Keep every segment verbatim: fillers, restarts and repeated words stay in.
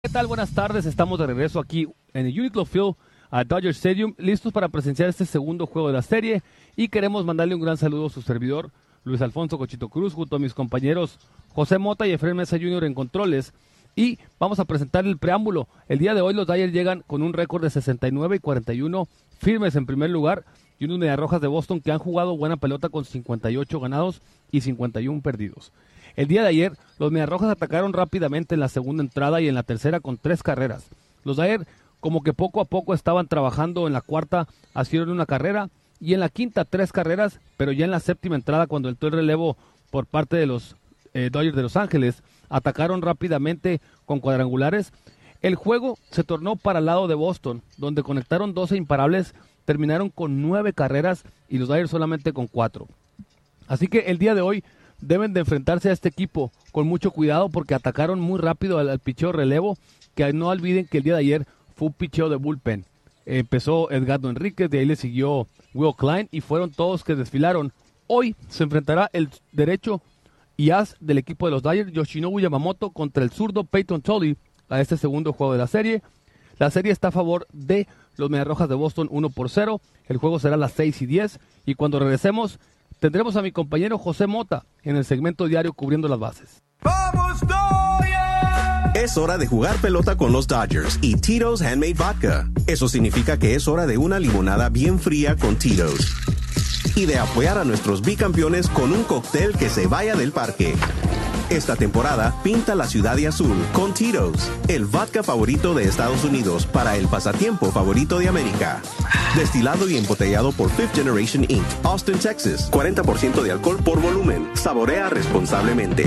¿Qué tal? Buenas tardes, estamos de regreso aquí en el Uniqlo Field a Dodger Stadium, listos para presenciar este segundo juego de la serie y queremos mandarle un gran saludo a su servidor, Luis Alfonso Cochito Cruz, junto a mis compañeros José Mota y Efraín Mesa junior en controles, y vamos a presentar el preámbulo. El día de hoy los Dodgers llegan con un récord de sesenta y nueve y cuarenta y uno firmes en primer lugar y unos Mediarrojas de Boston que han jugado buena pelota con cincuenta y ocho ganados y cincuenta y uno perdidos. El día de ayer, los Mediarrojas atacaron rápidamente en la segunda entrada y en la tercera con tres carreras. Los Dodgers, como que poco a poco estaban trabajando, en la cuarta hicieron una carrera y en la quinta tres carreras, pero ya en la séptima entrada, cuando entró el relevo por parte de los eh, Dodgers de Los Ángeles, atacaron rápidamente con cuadrangulares. El juego se tornó para el lado de Boston, donde conectaron doce imparables, terminaron con nueve carreras y los Dodgers solamente con cuatro. Así que el día de hoy deben de enfrentarse a este equipo con mucho cuidado porque atacaron muy rápido al, al picheo relevo, que no olviden que el día de ayer fue un picheo de bullpen. Eh, empezó Edgardo Enríquez, de ahí le siguió Will Klein y fueron todos que desfilaron. Hoy se enfrentará el derecho y as del equipo de los Dodgers, Yoshinobu Yamamoto, contra el zurdo Peyton Tolly a este segundo juego de la serie. La serie está a favor de los Mediarrojas de Boston uno por cero. El juego será a las seis y diez y cuando regresemos tendremos a mi compañero José Mota en el segmento diario cubriendo las bases. ¡Vamos, Dodgers! Es hora de jugar pelota con los Dodgers y Tito's Handmade Vodka. Eso significa que es hora de una limonada bien fría con Tito's. Y de apoyar a nuestros bicampeones con un cóctel que se vaya del parque. Esta temporada, pinta la ciudad de azul con Tito's, el vodka favorito de Estados Unidos para el pasatiempo favorito de América. Destilado y embotellado por Fifth Generation incorporated, Austin, Texas. cuarenta por ciento de alcohol por volumen. Saborea responsablemente.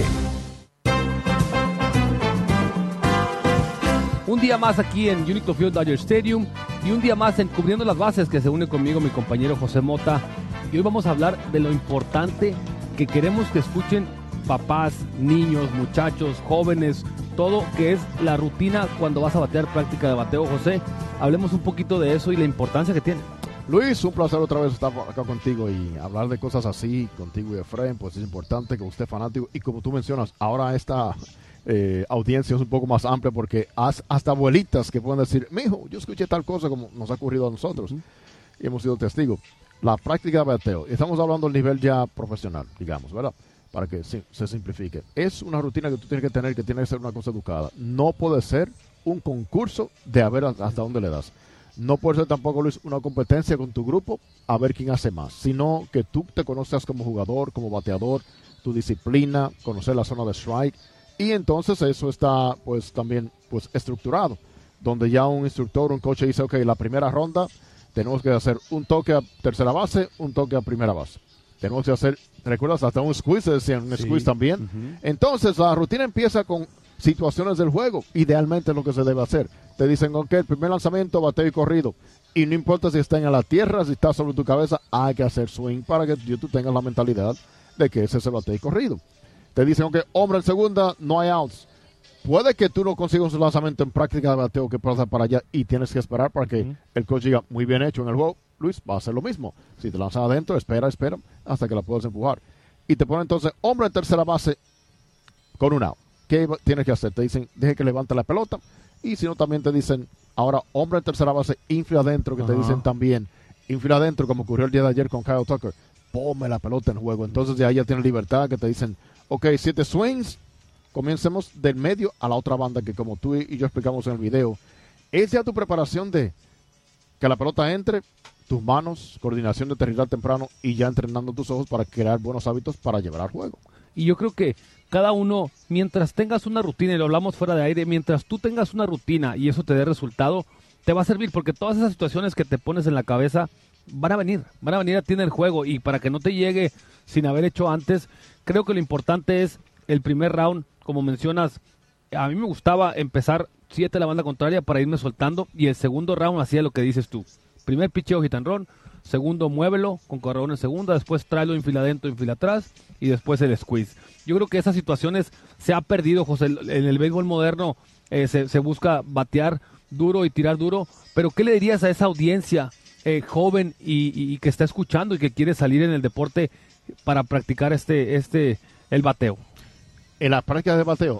Un día más aquí en Uniqlo Field Dodger Stadium y un día más en Cubriendo las Bases, que se une conmigo mi compañero José Mota. Y hoy vamos a hablar de lo importante que queremos que escuchen papás, niños, muchachos, jóvenes, todo, que es la rutina cuando vas a batear, práctica de bateo. José, hablemos un poquito de eso y la importancia que tiene. Luis, un placer otra vez estar acá contigo y hablar de cosas así contigo y Efraín. Pues es importante que usted fanático, y como tú mencionas, ahora esta eh, audiencia es un poco más amplia porque has, hasta abuelitas que pueden decir, mijo, yo escuché tal cosa, como nos ha ocurrido a nosotros, uh-huh. y hemos sido testigos. La práctica de bateo, estamos hablando del nivel ya profesional, digamos, ¿verdad? Para que sí, se simplifique. Es una rutina que tú tienes que tener, que tiene que ser una cosa educada. No puede ser un concurso de a ver hasta dónde le das. No puede ser tampoco, Luis, una competencia con tu grupo a ver quién hace más, sino que tú te conozcas como jugador, como bateador, tu disciplina, conocer la zona de strike, y entonces eso está pues también pues estructurado, donde ya un instructor, un coach dice, ok, la primera ronda tenemos que hacer un toque a tercera base, un toque a primera base. Tenemos que hacer, ¿recuerdas? Hasta un squeeze, decían, un sí. squeeze también. Uh-huh. Entonces, la rutina empieza con situaciones del juego. Idealmente es lo que se debe hacer. Te dicen, ok, el primer lanzamiento, bateo y corrido. Y no importa si está en la tierra, si está sobre tu cabeza, hay que hacer swing para que tú tengas la mentalidad de que ese es el bateo y corrido. Te dicen, ok, hombre en segunda, no hay outs. Puede que tú no consigas un lanzamiento en práctica de bateo que pasa para allá y tienes que esperar para que uh-huh. el coach diga, muy bien hecho en el juego. Luis, va a hacer lo mismo. Si te lanzas adentro, espera, espera, hasta que la puedas empujar. Y te ponen entonces hombre en tercera base con un out. ¿Qué tienes que hacer? Te dicen, deje que levante la pelota. Y si no, también te dicen, ahora hombre en tercera base, infla adentro, que uh-huh. te dicen también, infla adentro, como ocurrió el día de ayer con Kyle Tucker. Ponme la pelota en juego. Entonces de ahí ya tienes libertad, que te dicen, ok, siete swings, comencemos del medio a la otra banda, que como tú y yo explicamos en el video, es ya tu preparación de que la pelota entre, tus manos, coordinación de aterrizar temprano y ya entrenando tus ojos para crear buenos hábitos para llevar al juego. Y yo creo que cada uno, mientras tengas una rutina, y lo hablamos fuera de aire, mientras tú tengas una rutina y eso te dé resultado, te va a servir, porque todas esas situaciones que te pones en la cabeza van a venir, van a venir a ti en el juego, y para que no te llegue sin haber hecho antes, creo que lo importante es el primer round, como mencionas. A mí me gustaba empezar siete la banda contraria para irme soltando, y el segundo round hacía lo que dices tú. Primer picheo hit and run, segundo muévelo con corredor en segunda, después tráelo infila adentro, infila atrás y después el squeeze. Yo creo que esas situaciones se ha perdido, José. En el béisbol moderno eh, se, se busca batear duro y tirar duro, pero ¿qué le dirías a esa audiencia eh, joven y, y, y que está escuchando y que quiere salir en el deporte para practicar este, este el bateo? En la práctica de bateo,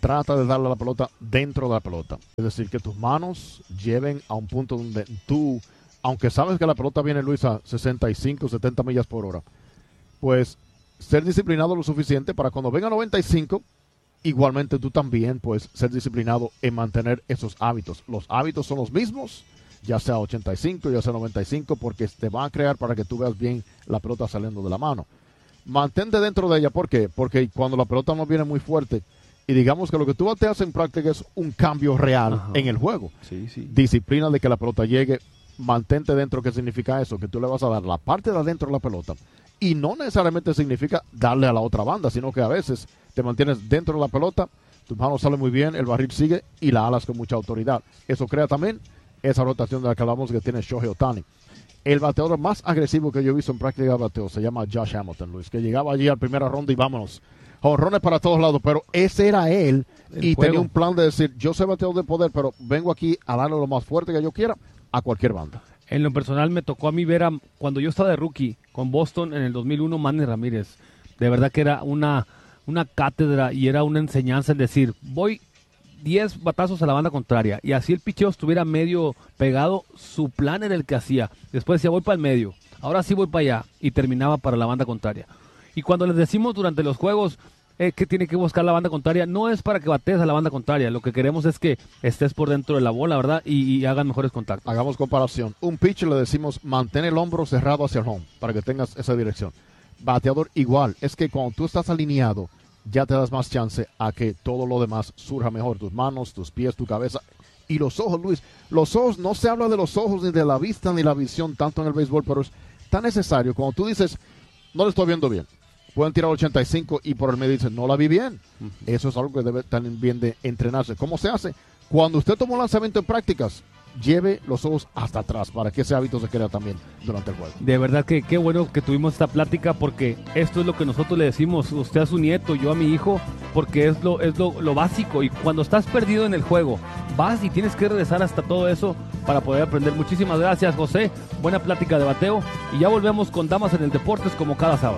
trata de darle la pelota dentro de la pelota. Es decir, que tus manos lleven a un punto donde tú, aunque sabes que la pelota viene, Luis, a sesenta y cinco, setenta millas por hora, pues ser disciplinado lo suficiente para cuando venga a noventa y cinco, igualmente tú también, pues, ser disciplinado en mantener esos hábitos. Los hábitos son los mismos, ya sea ochenta y cinco, ya sea noventa y cinco, porque te van a crear para que tú veas bien la pelota saliendo de la mano. Mantente dentro de ella, ¿por qué? Porque cuando la pelota no viene muy fuerte, y digamos que lo que tú te haces en práctica es un cambio real Ajá. en el juego. Sí, sí. Disciplina de que la pelota llegue, mantente dentro. ¿Qué significa eso? Que tú le vas a dar la parte de adentro de la pelota. Y no necesariamente significa darle a la otra banda, sino que a veces te mantienes dentro de la pelota, tus manos salen muy bien, el barril sigue y la alas con mucha autoridad. Eso crea también esa rotación de la que hablamos que tiene Shohei Ohtani. El bateador más agresivo que yo he visto en práctica de bateo se llama Josh Hamilton, Luis, que llegaba allí a la primera ronda y vámonos. Jonrones para todos lados, pero ese era él el y juego. Tenía un plan de decir, yo soy bateador de poder, pero vengo aquí a darle lo más fuerte que yo quiera a cualquier banda. En lo personal me tocó a mí ver a, cuando yo estaba de rookie con Boston en el dos mil uno, Manny Ramírez. De verdad que era una, una cátedra y era una enseñanza en decir, voy diez batazos a la banda contraria, y así el picheo estuviera medio pegado, su plan era el que hacía. Después decía, voy para el medio, ahora sí voy para allá, y terminaba para la banda contraria. Y cuando les decimos durante los juegos eh, que tiene que buscar la banda contraria, no es para que batees a la banda contraria, lo que queremos es que estés por dentro de la bola, ¿verdad? Y, y hagan mejores contactos. Hagamos comparación. Un pitcher le decimos, mantén el hombro cerrado hacia el home, para que tengas esa dirección. Bateador igual, es que cuando tú estás alineado, ya te das más chance a que todo lo demás surja mejor. Tus manos, tus pies, tu cabeza y los ojos, Luis. Los ojos, no se habla de los ojos ni de la vista ni la visión tanto en el béisbol, pero es tan necesario. Cuando tú dices, no lo estoy viendo bien, pueden tirar ochenta y cinco y por el medio dicen, no la vi bien. Uh-huh. Eso es algo que debe también de entrenarse. ¿Cómo se hace? Cuando usted toma un lanzamiento en prácticas, lleve los ojos hasta atrás para que ese hábito se crea también durante el juego. De verdad que qué bueno que tuvimos esta plática, porque esto es lo que nosotros le decimos, usted a su nieto, yo a mi hijo, porque es lo, es lo, lo básico. Y cuando estás perdido en el juego, vas y tienes que regresar hasta todo eso para poder aprender. Muchísimas gracias, José. Buena plática de bateo. Y ya volvemos con Damas en el Deportes como cada sábado.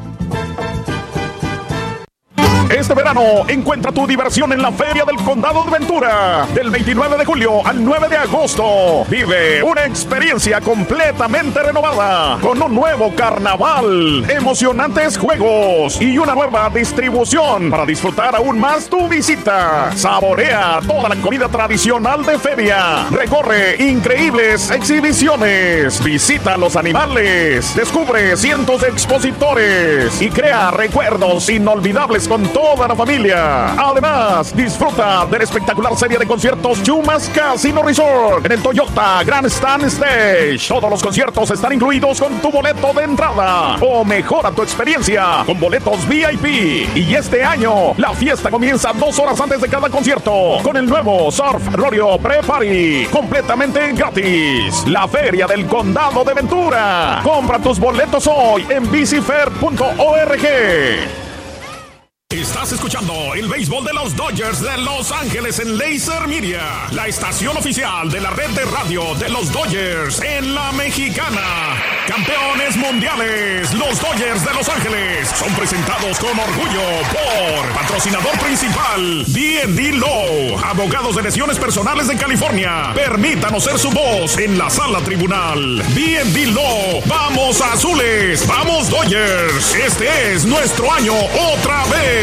Este verano encuentra tu diversión en la Feria del Condado de Ventura. Del veintinueve de julio al nueve de agosto. Vive una experiencia completamente renovada con un nuevo carnaval, emocionantes juegos y una nueva distribución para disfrutar aún más tu visita. Saborea toda la comida tradicional de feria. Recorre increíbles exhibiciones. Visita los animales. Descubre cientos de expositores y crea recuerdos inolvidables con toda la familia. Además, disfruta de la espectacular serie de conciertos Chumas Casino Resort en el Toyota Grandstand Stage. Todos los conciertos están incluidos con tu boleto de entrada. O mejora tu experiencia con boletos V I P. Y este año, la fiesta comienza dos horas antes de cada concierto con el nuevo Surf Rodeo Pre-Party, completamente gratis. La Feria del Condado de Ventura. Compra tus boletos hoy en bicifair punto org. Estás escuchando el béisbol de los Dodgers de Los Ángeles en Laser Media, la estación oficial de la red de radio de los Dodgers en la Mexicana. Campeones mundiales, los Dodgers de Los Ángeles son presentados con orgullo por patrocinador principal D and D Law, abogados de lesiones personales de California. Permítanos ser su voz en la sala tribunal. D and D Law, vamos azules, vamos Dodgers. Este es nuestro año otra vez.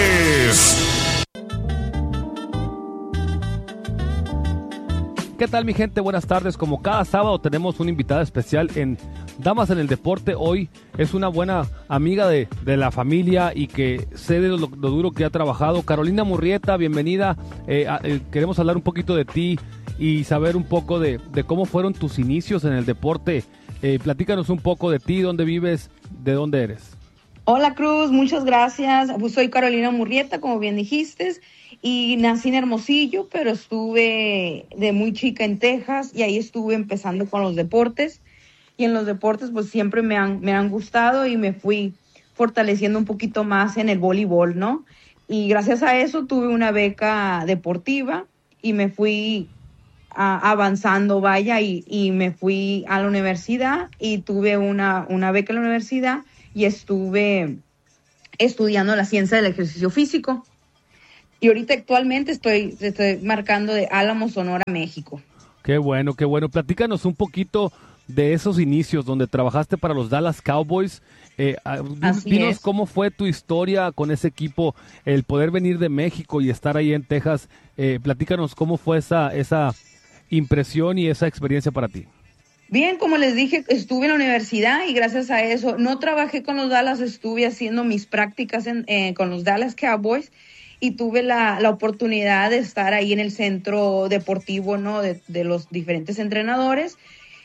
¿Qué tal, mi gente? Buenas tardes. Como cada sábado tenemos una invitada especial en Damas en el Deporte. Hoy es una buena amiga de, de la familia y que sé de lo, lo duro que ha trabajado. Carolina Murrieta, bienvenida. Eh, a, eh, queremos hablar un poquito de ti y saber un poco de, de cómo fueron tus inicios en el deporte. Eh, platícanos un poco de ti, dónde vives, de dónde eres. Hola Cruz, muchas gracias. Pues soy Carolina Murrieta, como bien dijiste, y nací en Hermosillo, pero estuve de muy chica en Texas y ahí estuve empezando con los deportes. Y en los deportes pues siempre me han, me han gustado y me fui fortaleciendo un poquito más en el voleibol, ¿no? Y gracias a eso tuve una beca deportiva y me fui a, avanzando, vaya, y, y me fui a la universidad y tuve una, una beca en la universidad. Y estuve estudiando la ciencia del ejercicio físico. Y ahorita actualmente estoy, estoy marcando de Álamo, Sonora, México. Qué bueno, qué bueno. Platícanos un poquito de esos inicios donde trabajaste para los Dallas Cowboys. Eh, Así dinos es. cómo fue tu historia con ese equipo, el poder venir de México y estar ahí en Texas. Eh, platícanos cómo fue esa, esa impresión y esa experiencia para ti. Bien, como les dije, estuve en la universidad y gracias a eso no trabajé con los Dallas, estuve haciendo mis prácticas en, eh, con los Dallas Cowboys y tuve la, la oportunidad de estar ahí en el centro deportivo, ¿no? de, de los diferentes entrenadores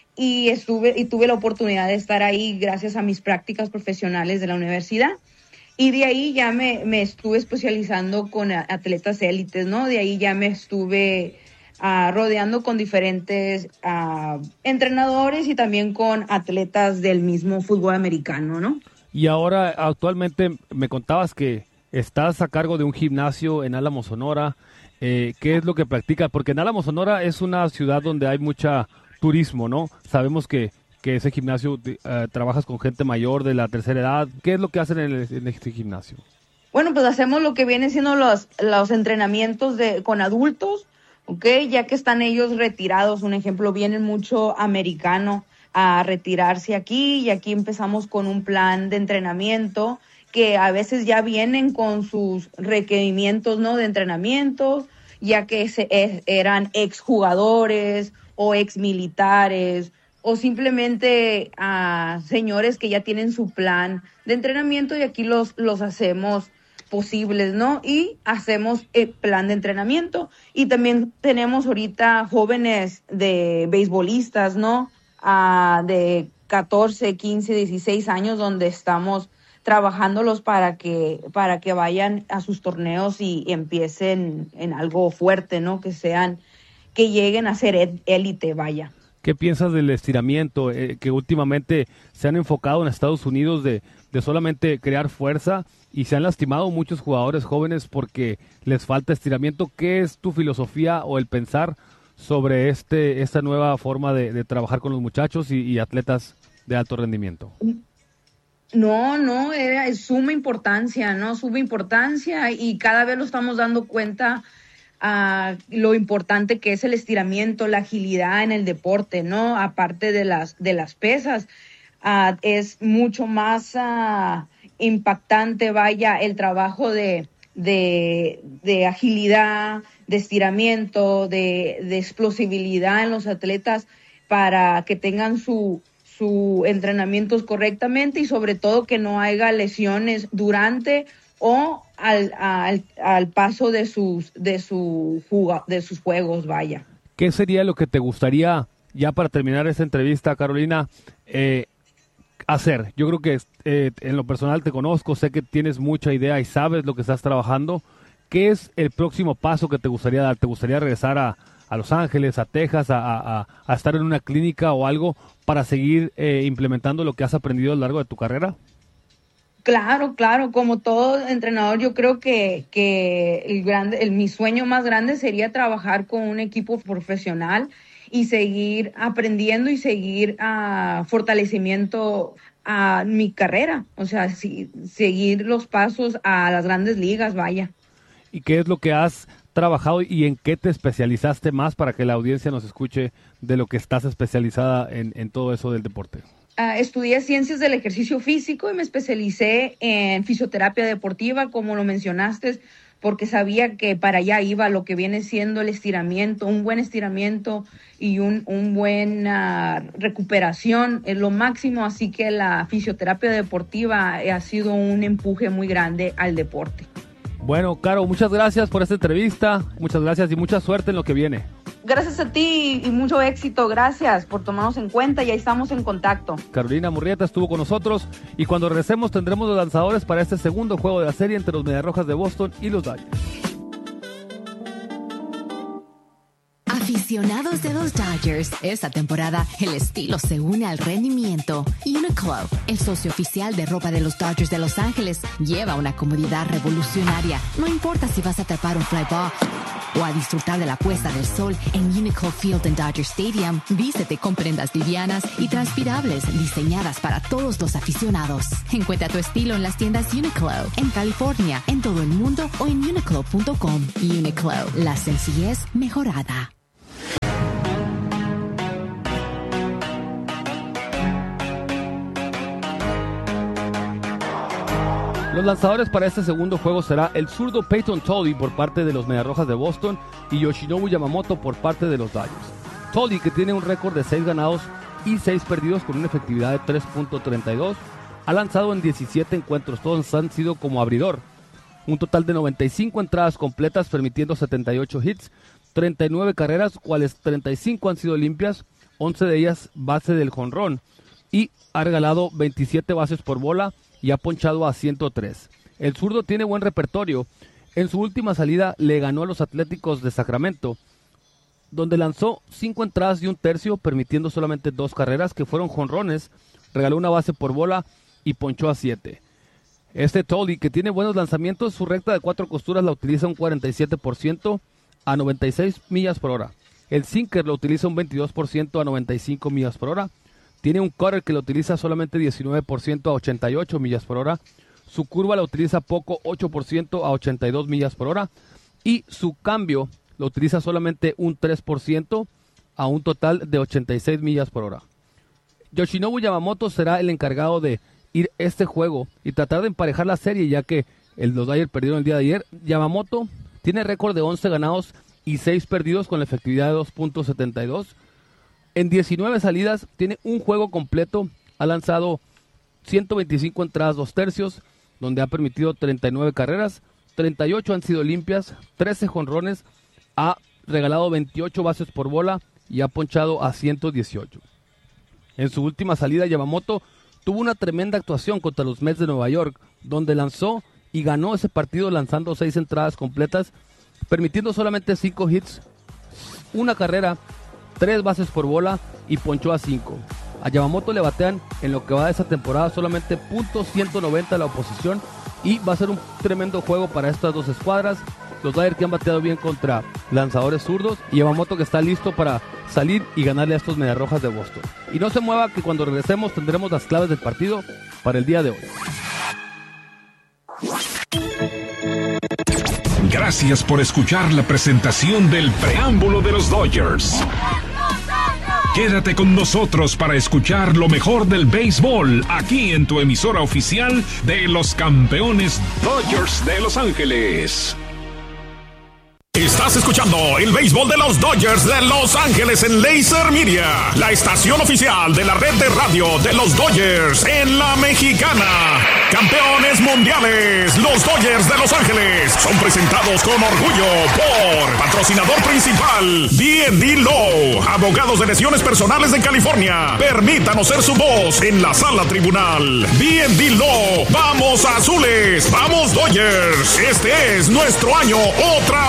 y estuve y tuve la oportunidad de estar ahí gracias a mis prácticas profesionales de la universidad. Y de ahí ya me, me estuve especializando con atletas élites, ¿no? De ahí ya me estuve Uh, rodeando con diferentes uh, entrenadores y también con atletas del mismo fútbol americano, ¿no? Y ahora, actualmente, me contabas que estás a cargo de un gimnasio en Álamo, Sonora. Eh, ¿Qué es lo que practicas? Porque en Álamo, Sonora es una ciudad donde hay mucha turismo, ¿no? Sabemos que, que ese gimnasio uh, trabajas con gente mayor de la tercera edad. ¿Qué es lo que hacen en, el, en este gimnasio? Bueno, pues hacemos lo que viene siendo los, los entrenamientos de, con adultos, ¿ok? Ya que están ellos retirados, un ejemplo, vienen mucho americano a retirarse aquí y aquí empezamos con un plan de entrenamiento que a veces ya vienen con sus requerimientos, ¿no? De entrenamiento, ya que se, es, eran exjugadores o exmilitares o simplemente uh, señores que ya tienen su plan de entrenamiento y aquí los, los hacemos posibles, ¿no? Y hacemos el plan de entrenamiento y también tenemos ahorita jóvenes de beisbolistas, ¿no? Uh, de catorce, quince, dieciséis años donde estamos trabajándolos para que para que vayan a sus torneos y, y empiecen en algo fuerte, ¿no? Que sean que lleguen a ser élite, vaya. ¿Qué piensas del estiramiento eh, que últimamente se han enfocado en Estados Unidos de, de solamente crear fuerza y se han lastimado muchos jugadores jóvenes porque les falta estiramiento? ¿Qué es tu filosofía o el pensar sobre este esta nueva forma de, de trabajar con los muchachos y, y atletas de alto rendimiento? No, no, era, es suma importancia, ¿no? Suma importancia y cada vez lo estamos dando cuenta a uh, lo importante que es el estiramiento, la agilidad en el deporte, ¿no? Aparte de las de las pesas, uh, es mucho más uh, impactante, vaya, el trabajo de de, de agilidad, de estiramiento, de, de explosibilidad en los atletas para que tengan su su entrenamientos correctamente y sobre todo que no haya lesiones durante o al, al, al paso de sus de su juga, de sus juegos, vaya. ¿Qué sería lo que te gustaría, ya para terminar esta entrevista, Carolina, eh, hacer? Yo creo que eh, en lo personal te conozco, sé que tienes mucha idea y sabes lo que estás trabajando. ¿Qué es el próximo paso que te gustaría dar? ¿Te gustaría regresar a, a Los Ángeles, a Texas, a, a, a estar en una clínica o algo para seguir eh, implementando lo que has aprendido a lo largo de tu carrera? Claro, claro, como todo entrenador, yo creo que, que el grande, el, mi sueño más grande sería trabajar con un equipo profesional y seguir aprendiendo y seguir a uh, fortalecimiento a uh, mi carrera, o sea, si, seguir los pasos a las grandes ligas, vaya. ¿Y qué es lo que has trabajado y en qué te especializaste más para que la audiencia nos escuche de lo que estás especializada en, en todo eso del deporte? Uh, estudié ciencias del ejercicio físico y me especialicé en fisioterapia deportiva, como lo mencionaste, porque sabía que para allá iba lo que viene siendo el estiramiento, un buen estiramiento y un, un buen uh, recuperación es lo máximo, así que la fisioterapia deportiva ha sido un empuje muy grande al deporte. Bueno, Caro, muchas gracias por esta entrevista, muchas gracias y mucha suerte en lo que viene. Gracias a ti y mucho éxito, gracias por tomarnos en cuenta y ahí estamos en contacto. Carolina Murrieta estuvo con nosotros y cuando regresemos tendremos los lanzadores para este segundo juego de la serie entre los Mediarrojas de Boston y los Dodgers. Aficionados de los Dodgers, esta temporada el estilo se une al rendimiento. Uniqlo, el socio oficial de ropa de los Dodgers de Los Ángeles, lleva una comodidad revolucionaria. No importa si vas a atrapar un fly ball o a disfrutar de la puesta del sol en Uniqlo Field en Dodger Stadium, vístete con prendas livianas y transpirables diseñadas para todos los aficionados. Encuentra tu estilo en las tiendas Uniqlo, en California, en todo el mundo o en uniqlo punto com. Uniqlo, la sencillez mejorada. Los lanzadores para este segundo juego será el zurdo Peyton Tolly por parte de los Mediarrojas de Boston y Yoshinobu Yamamoto por parte de los Dodgers. Tolly, que tiene un récord de seis ganados y seis perdidos con una efectividad de tres punto treinta y dos, ha lanzado en diecisiete encuentros, todos han sido como abridor. Un total de noventa y cinco entradas completas, permitiendo setenta y ocho hits, treinta y nueve carreras, cuales treinta y cinco han sido limpias, once de ellas base del jonrón, y ha regalado veintisiete bases por bola y ha ponchado a ciento tres. El zurdo tiene buen repertorio. En su última salida le ganó a los Atléticos de Sacramento, donde lanzó cinco entradas y un tercio, permitiendo solamente dos carreras que fueron jonrones, regaló una base por bola y ponchó a siete. Este Tolly, que tiene buenos lanzamientos, su recta de cuatro costuras la utiliza un cuarenta y siete por ciento a noventa y seis millas por hora. El sinker lo utiliza un veintidós por ciento a noventa y cinco millas por hora. Tiene un cutter que lo utiliza solamente diecinueve por ciento a ochenta y ocho millas por hora. Su curva la utiliza poco, ocho por ciento a ochenta y dos millas por hora. Y su cambio lo utiliza solamente un tres por ciento a un total de ochenta y seis millas por hora. Yoshinobu Yamamoto será el encargado de ir este juego y tratar de emparejar la serie, ya que el, los Dodgers perdieron el día de ayer. Yamamoto tiene récord de once ganados y seis perdidos con la efectividad de dos punto setenta y dos. En diecinueve salidas tiene un juego completo, ha lanzado ciento veinticinco entradas dos tercios, donde ha permitido treinta y nueve carreras, treinta y ocho han sido limpias, trece jonrones, ha regalado veintiocho bases por bola y ha ponchado a ciento dieciocho. En su última salida, Yamamoto tuvo una tremenda actuación contra los Mets de Nueva York, donde lanzó y ganó ese partido lanzando seis entradas completas, permitiendo solamente cinco hits, una carrera, tres bases por bola y ponchó a cinco. A Yamamoto le batean en lo que va de esa temporada solamente punto ciento noventa la oposición, y va a ser un tremendo juego para estas dos escuadras. Los Dodgers que han bateado bien contra lanzadores zurdos, y Yamamoto que está listo para salir y ganarle a estos Mediarrojas de Boston. Y no se mueva, que cuando regresemos tendremos las claves del partido para el día de hoy. Gracias por escuchar la presentación del preámbulo de los Dodgers. Quédate con nosotros para escuchar lo mejor del béisbol aquí en tu emisora oficial de los campeones Dodgers de Los Ángeles. Estás escuchando el béisbol de los Dodgers de Los Ángeles en Laser Media, la estación oficial de la red de radio de los Dodgers en la Mexicana. Campeones mundiales, los Dodgers de Los Ángeles son presentados con orgullo por patrocinador principal D and D Law, abogados de lesiones personales de California. Permítanos ser su voz en la sala tribunal. D and D Law, vamos azules, vamos Dodgers. Este es nuestro año otra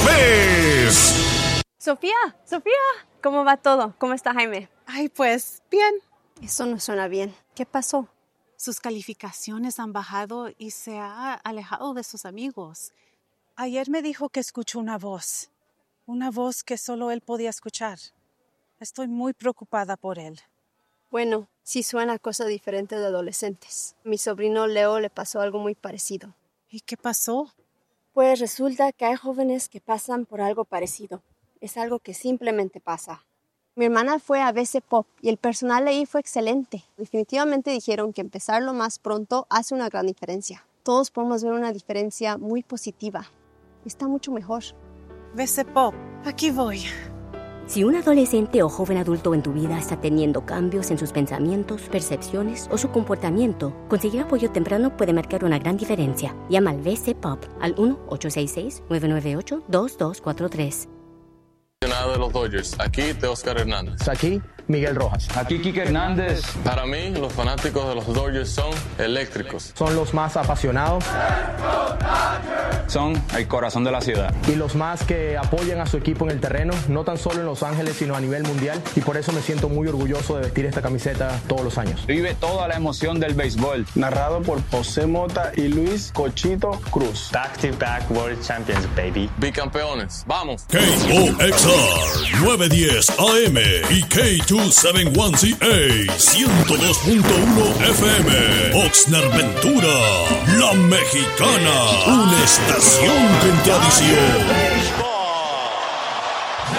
vez. Sofía, Sofía, ¿cómo va todo? ¿Cómo está Jaime? Ay, pues, bien. Eso no suena bien. ¿Qué pasó? Sus calificaciones han bajado y se ha alejado de sus amigos. Ayer me dijo que escuchó una voz, una voz que solo él podía escuchar. Estoy muy preocupada por él. Bueno, sí suena a cosa diferente de adolescentes. A mi sobrino Leo le pasó algo muy parecido. ¿Y qué pasó? Pues resulta que hay jóvenes que pasan por algo parecido. Es algo que simplemente pasa. Mi hermana fue a B C Pop y el personal ahí fue excelente. Definitivamente dijeron que empezarlo más pronto hace una gran diferencia. Todos podemos ver una diferencia muy positiva. Está mucho mejor. B C Pop, aquí voy. Si un adolescente o joven adulto en tu vida está teniendo cambios en sus pensamientos, percepciones o su comportamiento, conseguir apoyo temprano puede marcar una gran diferencia. Llama al B C Pop al uno ocho seis seis, nueve nueve ocho, dos dos cuatro tres. De los Dodgers, aquí de Oscar Hernández. Aquí Miguel Rojas. Aquí Quique Hernández. Para mí, los fanáticos de los Dodgers son eléctricos. Son los más apasionados. son el corazón de la ciudad. Y los más que apoyan a su equipo en el terreno, no tan solo en Los Ángeles, sino a nivel mundial. Y por eso me siento muy orgulloso de vestir esta camiseta todos los años. Vive toda la emoción del béisbol. Narrado por José Mota y Luis Cochito Cruz. Back to back World Champions, baby. Bicampeones, vamos. K O X R nueve diez A M y K doscientos setenta y uno C A ciento dos punto uno F M. Oxnard Ventura, La Mexicana, una estación con tradición.